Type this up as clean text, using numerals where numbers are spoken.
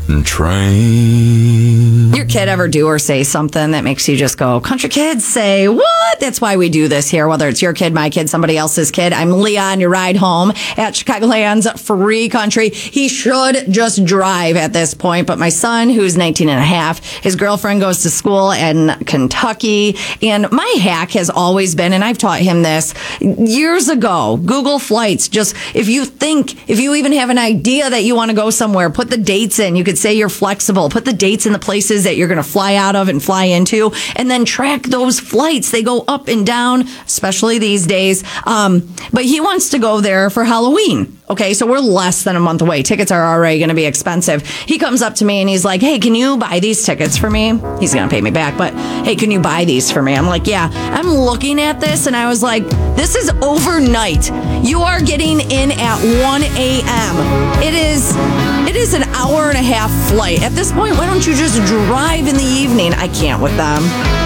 train. Your kid ever do or say something that makes you just go, country kids say, what? That's why we do this here, whether it's your kid, my kid, somebody else's kid. I'm Leah on your ride home at Chicagoland's Free Country. He should just drive at this point, but my son, who's 19 and a half, his girlfriend goes to school in Kentucky, and my hack has always been, and I've taught him this years ago, Google Flights. Just if you even have an idea that you want to go somewhere, put the dates in. You could say you're flexible. Put the dates in the places that you're going to fly out of and fly into, and then track those flights. They go up and down, especially these days. But he wants to go there for Halloween. Okay, so we're less than a month away. Tickets are already going to be expensive. He comes up to me and he's like, hey, can you buy these tickets for me? He's going to pay me back, but hey, can you buy these for me? I'm like, yeah. I'm looking at this and I was like, this is overnight. You are getting in at 1 a.m. It is an hour and a half flight. At this point, why don't you just drive in the evening? I can't with them.